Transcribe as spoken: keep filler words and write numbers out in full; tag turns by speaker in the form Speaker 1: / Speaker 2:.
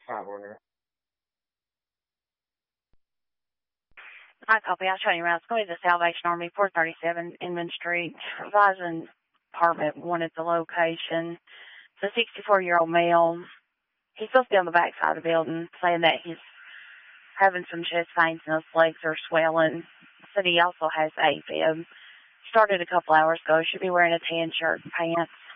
Speaker 1: Warner.
Speaker 2: Hi, copy. I'll show you around. It's going to the Salvation Army, four thirty-seven Inman Street. Verizon Department wanted the location. It's a sixty-four-year-old male. He's supposed to be on the back side of the building, saying that he's having some chest pains and his legs are swelling. Said he also has AFib. Started a couple hours ago. Should be wearing a tan shirt and pants.